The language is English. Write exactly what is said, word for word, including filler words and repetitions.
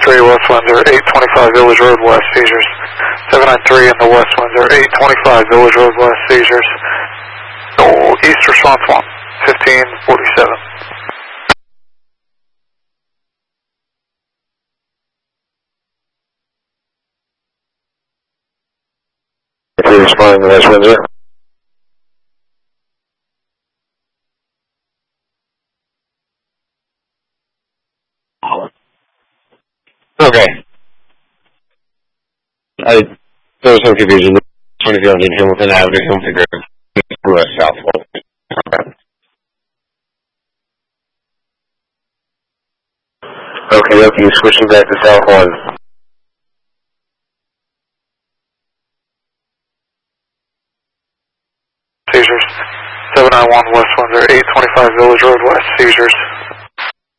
three, west winds are eight twenty-five Village Road west, seizures. seven nine three in the west winds are eight twenty-five Village Road west, seizures. Oh, east response one, fifteen forty-seven. Three responding to West Windsor. Okay. I, there was some confusion. twenty-three hundred Hamilton Avenue, Hamilton Grove, West Southwest. Okay, okay, switching back to South one.